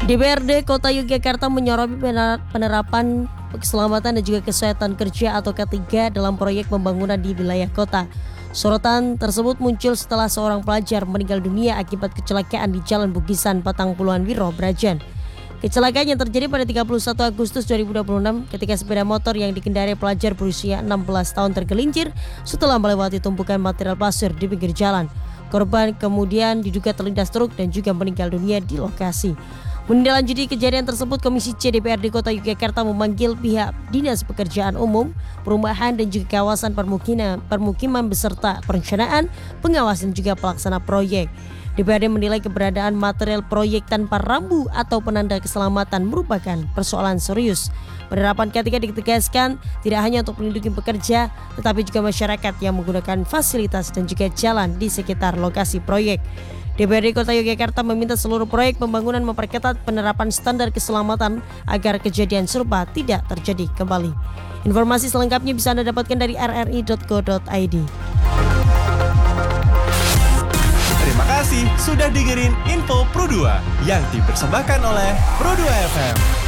DPRD Kota Yogyakarta menyoroti penerapan keselamatan dan juga kesehatan kerja atau K3 dalam proyek pembangunan di wilayah kota. Sorotan tersebut muncul setelah seorang pelajar meninggal dunia akibat kecelakaan di Jalan Bugisan, Patangpuluhan Wiro, Brajan. Kecelakaan yang terjadi pada 31 Agustus 2026 ketika sepeda motor yang dikendarai pelajar berusia 16 tahun tergelincir setelah melewati tumpukan material pasir di pinggir jalan. Korban kemudian diduga terlindas truk dan juga meninggal dunia di lokasi. Menindaklanjuti kejadian tersebut, Komisi C DPRD Kota Yogyakarta memanggil pihak Dinas Pekerjaan Umum, Perumahan dan juga Kawasan Permukiman beserta perencanaan, pengawasan juga pelaksana proyek. DPRD menilai keberadaan material proyek tanpa rambu atau penanda keselamatan merupakan persoalan serius. Penerapan K3 ditegaskan tidak hanya untuk melindungi pekerja, tetapi juga masyarakat yang menggunakan fasilitas dan juga jalan di sekitar lokasi proyek. DPRD Kota Yogyakarta meminta seluruh proyek pembangunan memperketat penerapan standar keselamatan agar kejadian serupa tidak terjadi kembali. Informasi selengkapnya bisa Anda dapatkan dari rri.co.id. Terima kasih sudah dengerin Info Pro 2 yang dipersembahkan oleh Pro 2 FM.